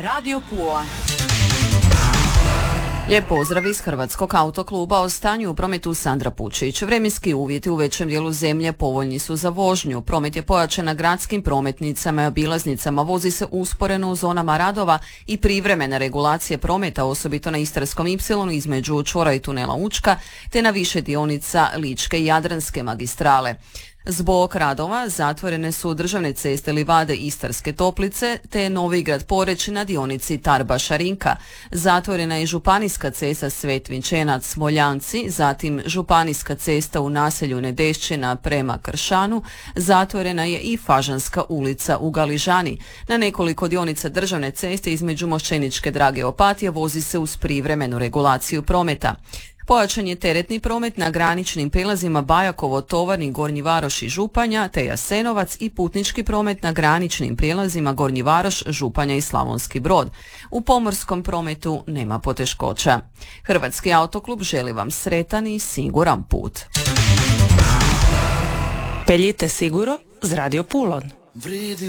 Radio Pula. Lijep pozdrav iz Hrvatskog autokluba. O stanju u prometu Sandra Pučić. Vremenski uvjeti u većem dijelu zemlje povoljni su za vožnju. Promet je pojačan na gradskim prometnicama i obilaznicama. Vozi se usporeno u zonama radova i privremene regulacije prometa, osobito na Istarskom ipsilonu između čvora i tunela Učka, te na više dionica Ličke i Jadranske magistrale. Zbog radova zatvorene su državne ceste Livade Istarske Toplice te Novigrad Poreć na dionici Tarbaša-Rinka. Zatvorena je županijska cesta Svet Vinčenac Smoljanci, zatim županijska cesta u naselju Nedešćina prema Kršanu, zatvorena je i Fažanska ulica u Galižani. Na nekoliko dionica državne ceste između Mošćeničke Drage Opatije vozi se uz privremenu regulaciju prometa. Pojačan je teretni promet na graničnim prijelazima Bajakovo, Tovarnik, Gornji Varoš i Županja, te Jasenovac i putnički promet na graničnim prijelazima Gornji Varoš, Županja i Slavonski Brod. U pomorskom prometu nema poteškoća. Hrvatski autoklub želi vam sretan i siguran put. Peljite siguro z Radio Pulon. Vredi